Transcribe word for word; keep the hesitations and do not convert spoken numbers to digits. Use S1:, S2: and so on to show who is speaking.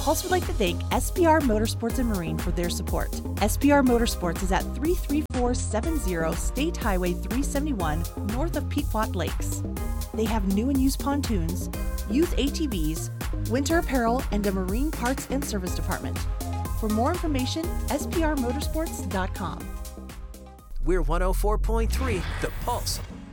S1: Pulse would like to thank S P R Motorsports and Marine for their support. S P R Motorsports is at three three four seven zero State Highway three seventy-one, north of Pequot Lakes. They have new and used pontoons, youth A T Vs, winter apparel, and a marine parts and service department. For more information, S P R motorsports dot com.
S2: We're one oh four point three, The Pulse.